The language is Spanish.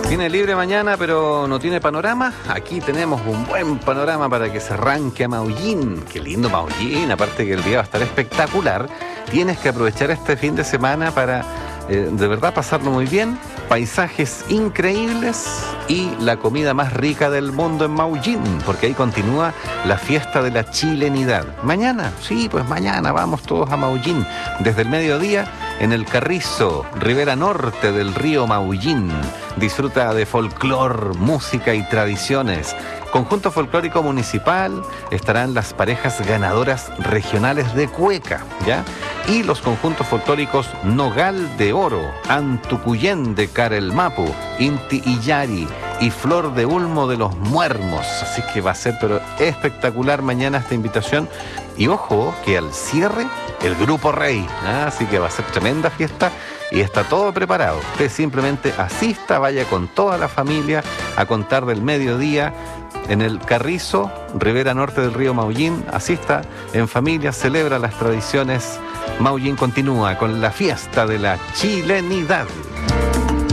Tiene libre mañana, pero no tiene panorama. Aquí tenemos un buen panorama para que se arranque a Maullín. Qué lindo Maullín, aparte que el día va a estar espectacular. Tienes que aprovechar este fin de semana para de verdad pasarlo muy bien. Paisajes increíbles y la comida más rica del mundo en Maullín, porque ahí continúa la fiesta de la chilenidad. Mañana, sí, pues mañana vamos todos a Maullín, desde el mediodía en el Carrizo, ribera norte del río Maullín. Disfruta de folclor, música y tradiciones. Conjunto folclórico municipal, estarán las parejas ganadoras regionales de cueca, ¿ya? Y los conjuntos folclóricos Nogal de Oro, Antucuyén de Carelmapu, Inti Illari y Flor de Ulmo de los Muermos. Así que va a ser pero espectacular mañana esta invitación. Y ojo, que al cierre, el Grupo Rey, ¿ah? Así que va a ser tremenda fiesta y está todo preparado. Usted simplemente asista, vaya con toda la familia a contar del mediodía en el Carrizo, ribera norte del río Maullín. Asista en familia, celebra las tradiciones. Maullín continúa con la fiesta de la chilenidad.